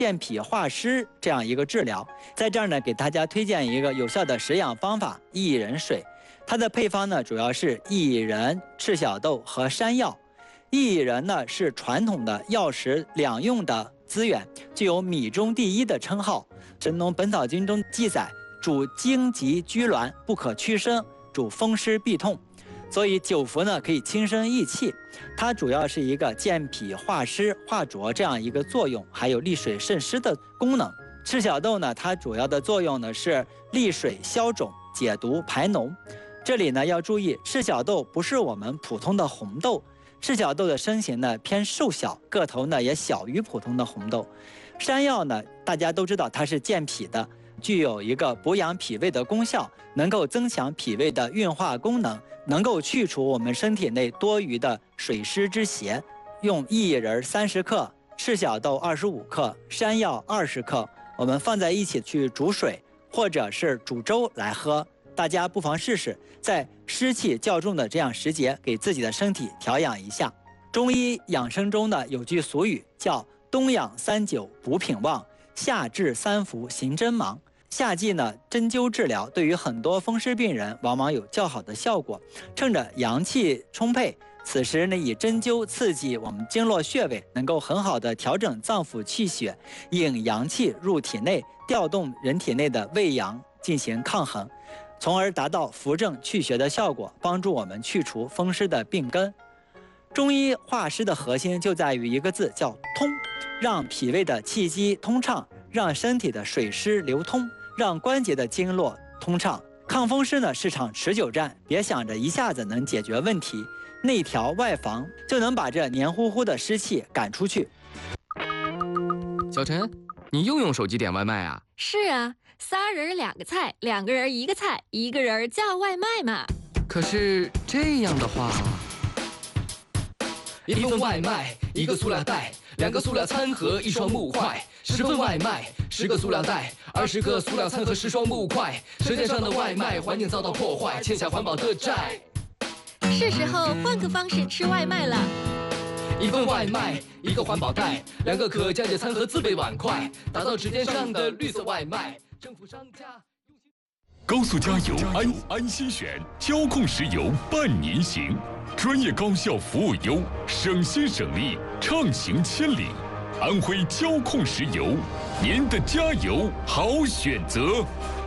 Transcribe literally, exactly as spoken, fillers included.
健脾化湿这样一个治疗。在这儿呢，给大家推荐一个有效的食养方法——薏仁水。它的配方呢，主要是薏仁、赤小豆和山药。薏仁呢是传统的药食两用的资源，具有米中第一的称号。《神农本草经》中记载，主荆棘居挛，不可屈伸，主风湿痹痛。所以久服呢可以轻身益气，它主要是一个健脾化湿化浊这样一个作用，还有利水渗湿的功能。赤小豆呢，它主要的作用呢是利水消肿、解毒排脓。这里呢要注意，赤小豆不是我们普通的红豆，赤小豆的身形呢偏瘦小，个头呢也小于普通的红豆。山药呢，大家都知道它是健脾的，具有一个补养脾胃的功效，能够增强脾胃的运化功能，能够去除我们身体内多余的水湿之邪。用薏仁三十克、赤小豆二十五克、山药二十克，我们放在一起去煮水，或者是煮粥来喝。大家不妨试试，在湿气较重的这样时节，给自己的身体调养一下。中医养生中呢，有句俗语叫“冬养三九补品旺，夏治三伏行针忙”。夏季呢，针灸治疗对于很多风湿病人往往有较好的效果。趁着阳气充沛，此时呢，以针灸刺激我们经络穴位，能够很好的调整脏腑气血，引阳气入体内，调动人体内的胃阳进行抗衡，从而达到扶正祛邪的效果，帮助我们去除风湿的病根。中医化湿的核心就在于一个字，叫通，让脾胃的气机通畅，让身体的水湿流通，让关节的经络通畅。抗风湿呢是场持久战，别想着一下子能解决问题，内调外防就能把这黏糊糊的湿气赶出去。 小陈，你又用手机点外卖啊？ 是啊，仨人两个菜，两个人一个菜，一个人叫外卖嘛。 可是这样的话， 一份外卖，一个塑料袋，两个塑料餐盒，一双木筷。十份外卖，十个塑料袋，二十个塑料餐盒，十双木筷。舌尖上的外卖，环境遭到破坏，欠下环保的债。 是时候换个方式吃外卖了。 一份外卖，一个环保袋，两个可降解餐盒，自备碗筷，打造指尖上的绿色外卖。政府商家。 高速加油安安心选，交控石油伴您行，专业高效服务优，省心省力，畅行千里。安徽交控石油，您的加油好选择。